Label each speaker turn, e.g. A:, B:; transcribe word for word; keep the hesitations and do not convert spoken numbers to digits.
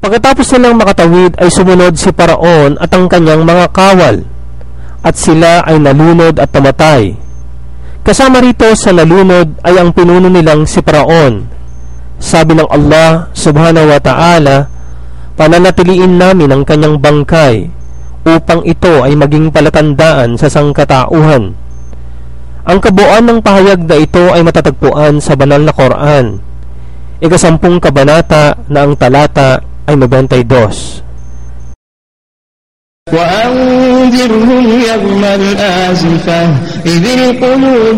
A: Pagkatapos nilang makatawid ay sumunod si Paraon at ang kanyang mga kawal, at sila ay nalunod at namatay. Kasama rito sa nalunod ay ang pinuno nilang si Paraon. Sabi ng Allah subhanahu wa ta'ala, pananatiliin namin ang kanyang bangkay upang ito ay maging palatandaan sa sangkatauhan. Ang kabuuan ng pahayag na ito ay matatagpuan sa banal na Quran, ikasampung kabanata na ang talata ay ninety-two.
B: وأنذرهم يوم الآزفة إذ القلوب